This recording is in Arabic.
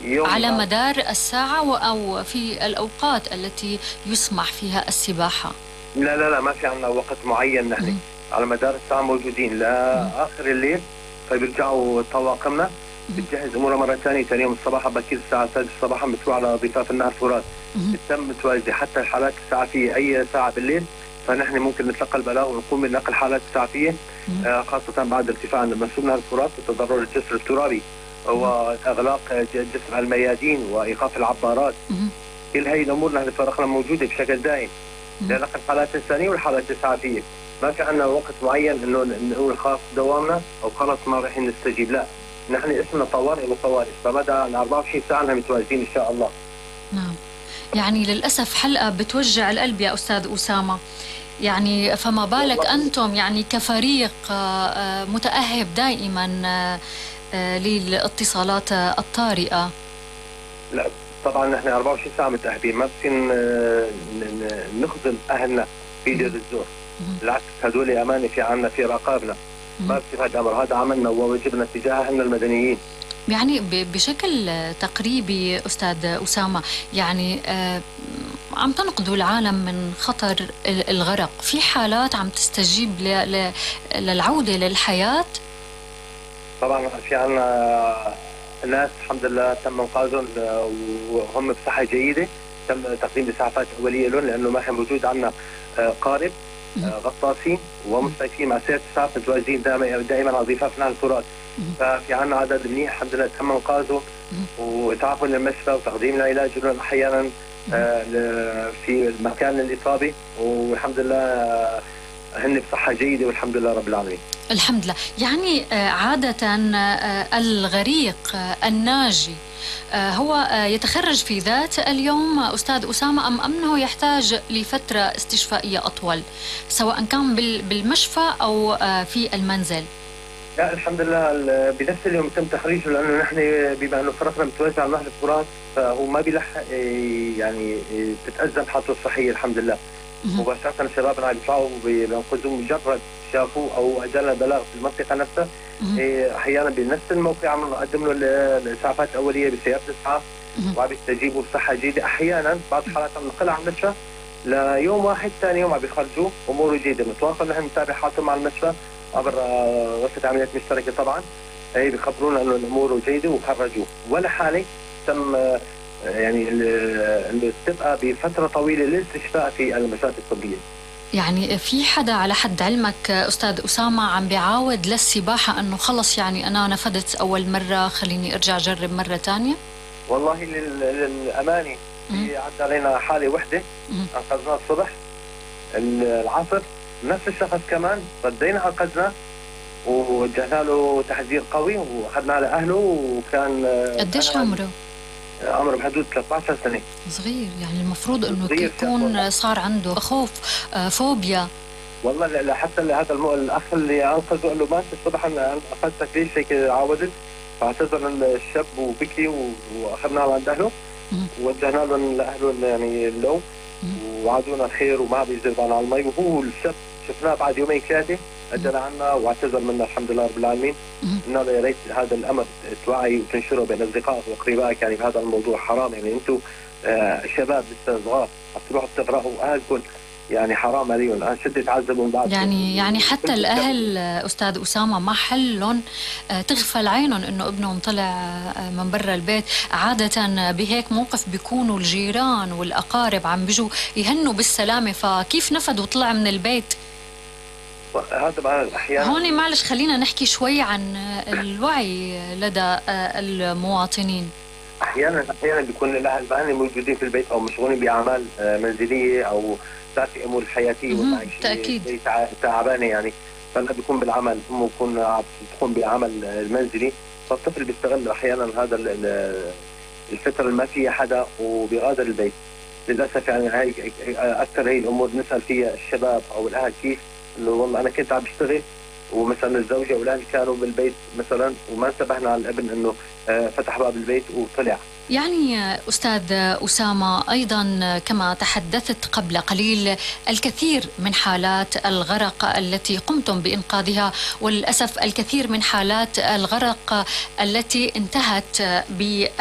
على مدار الساعة أو في الأوقات التي يسمح فيها السباحة؟ لا لا لا، ما في عندنا وقت معين. نحن على مدار الساعة موجودين لآخر الليل، فبيرجعوا طواقمنا بتجهز امورها مره ثانيه. ثاني يوم الصباح بكير الساعه 6 صباحا بتروح على ضفاف النهر فرات، بتتم متواجده حتى الحالات الاسعافيه اي ساعه بالليل، فنحن ممكن نتلقى البلاغ ونقوم بنقل الحالات الاسعافيه خاصه بعد ارتفاع منسوب نهر فرات وتضرر الجسر الترابي واغلاق جسر الميادين وايقاف العبارات. كل هي الامور نحن فرقنا موجوده بشكل دائم لنقل الحالات الانسانيه والحالات الاسعافيه. ما في عندنا وقت معين انه نقول خلاص دوامنا او خلاص ما راح نستجيب، لا، نحن اسمنا طوارئ وطوارئ، فمدى ال 24 ساعه نحن متواجدين ان شاء الله. نعم. يعني للاسف حلقه بتوجع القلب يا استاذ اسامه، يعني فما بالك انتم يعني كفريق متاهب دائما للاتصالات الطارئه. لا طبعا نحن 24 ساعه متاهبين، ما ممكن نخذل اهلنا في دير الزور. بالعكس هذول امانه في عنا في رقابنا، ما بصير هذا الامر، هذا عملنا وواجبنا تجاه اهلنا المدنيين. يعني بشكل تقريبي استاذ اسامه، يعني عم تنقذوا العالم من خطر الغرق، في حالات عم تستجيب للعوده للحياه؟ طبعا في عنا ناس الحمد لله تم انقاذهم وهم بصحه جيده، تم تقديم اسعافات اوليه لهم لانه ما كان موجود عندنا قارب غطاسين ومسعفين مع سير اسعاف متواجدين دائما على ضفاف نهر الفرات. ففي عندنا عدد منيح الحمد لله تم انقاذهم واسعافهم للمشفى وتقديم العلاج لهم احيانا في مكان الاصابه، والحمد لله هن بصحه جيده والحمد لله رب العالمين. الحمد لله. يعني عاده الغريق الناجي هو يتخرج في ذات اليوم أستاذ أسامة أم أنه يحتاج لفترة استشفائية أطول سواء كان بالمشفى أو في المنزل؟ لا الحمد لله بنفس اليوم تم تخريجه، لأنه نحن بما أنه فرقنا متوزع على نهر الفرات فهو ما بيلحق يعني تتأزم حالته الصحية الحمد لله. مباشرة شبابنا بيطلعوا بينقذوا مجرد شافوه أو أجانا بلاغ في المنطقة نفسها. أحيانا بنفس الموقع عم نقدم له الإسعافات الأولية بسيارة الإسعاف وعم بيستجيبوا بصحة جيدة. أحيانا بعض الحالات عم ننقلها على المشفى ليوم واحد، ثاني يوم عم بيخرجوه أموره جيدة. بنتواصل نحن نتابع حالته مع المشفى عبر غرفة عمليات مشتركة طبعا، بيخبرونا إنه أموره جيدة وخرجوه، ولا حالة تم يعني تبقى بفترة طويلة للاستشفاء في المشافي الطبية. يعني في حدا على حد علمك أستاذ أسامة عم بيعاود للسباحة أنه خلص يعني أنا نفذت أول مرة خليني أرجع أجرب مرة تانية؟ والله للأمانة عدى علينا حالة وحدة أنقذناها الصبح العصر، نفس الشخص كمان ردينا أنقذناه ووجهنا له تحذير قوي وأخذناه لأهله. وكان قديش عمره؟ عمره بحدود 13 سنة. صغير، يعني المفروض انه يكون صار عنده خوف فوبيا. والله لا حتى هذا الاخ اللي انقذه قال له ماشي الصبح انا اخذتك ليش هيك عاودت، فاعتذر الشاب وبكي واخذناه عند اهله ووجهنا له لاهله يعني اللوم وعادونا خير وما بيزربان على المي. وهو الشاب شفناه بعد يومين ثلاثه اجى لعنا واعتذر منا الحمد لله رب العالمين. قلنا له يا ريت هذا الامر توعي وتنشره بين اصدقائك واقربائك، يعني بهذا الموضوع حرام، يعني انتم شباب لسه صغار عم تروحوا تغرقوا اهلكم، يعني حرام عليهم شد تعذبوا من بعض. يعني حتى الاهل استاذ اسامه ما حلهم تغفل عينهم انه ابنهم طلع من برا البيت. عاده بهيك موقف بيكونوا الجيران والاقارب عم بيجوا يهنوا بالسلامه، فكيف نفد وطلع من البيت؟ هذا احيانا هون معلش خلينا نحكي شوي عن الوعي لدى المواطنين. احيانا بيكون الاهل بعدين موجودين في البيت او مشغولين باعمال منزليه او ذات امور حياتيه تاكيد تعبانه يعني، فلا بيكون بالعمل هم بتكون بعمل المنزلي، فالطفل بيستغل احيانا هذا الفتره اللي ما فيها حدا وبيغادر البيت. للاسف يعني هاي اكثر هي الامور نسال فيها الشباب او الاهل، كيف انه والله انا كنت عم بشتغل ومثلا الزوجه والاهل كانوا بالبيت مثلا وما انتبهنا على الابن انه فتح باب البيت وطلع. يعني أستاذ أسامة أيضا كما تحدثت قبل قليل الكثير من حالات الغرق التي قمتم بإنقاذها، وللأسف الكثير من حالات الغرق التي انتهت ب